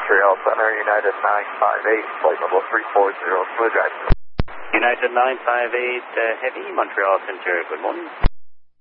Montreal Center, United 958, flight level 340, smooth drive. United 958 Heavy, Montreal Center, good morning.